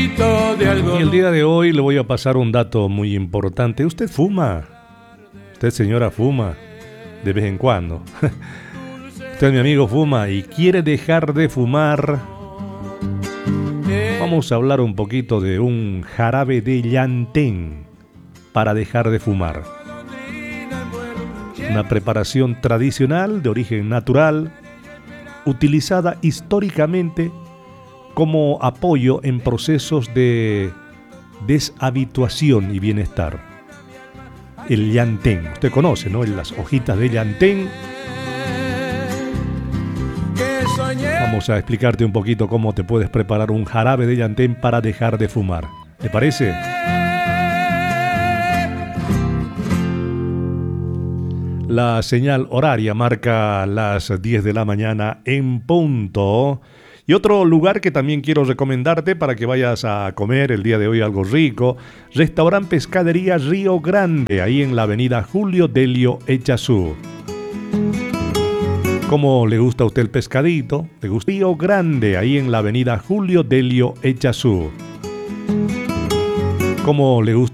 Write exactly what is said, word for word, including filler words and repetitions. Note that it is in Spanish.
Y el día de hoy le voy a pasar un dato muy importante. ¿Usted fuma? ¿Usted, señora, fuma? De vez en cuando. Usted, mi amigo, fuma y quiere dejar de fumar. Vamos a hablar un poquito de un jarabe de llantén para dejar de fumar. Una preparación tradicional de origen natural, utilizada históricamente como apoyo en procesos de deshabituación y bienestar. El llantén, usted conoce, ¿no? Las hojitas de llantén. Vamos a explicarte un poquito cómo te puedes preparar un jarabe de llantén para dejar de fumar. ¿Te parece? La señal horaria marca las diez de la mañana en punto. Y otro lugar que también quiero recomendarte para que vayas a comer el día de hoy algo rico, Restaurant Pescadería Río Grande, ahí en la avenida Julio Delio Echazú. ¿Cómo le gusta a usted el pescadito? ¿Le gusta? Río Grande, ahí en la avenida Julio Delio Echazú. ¿Cómo le gusta?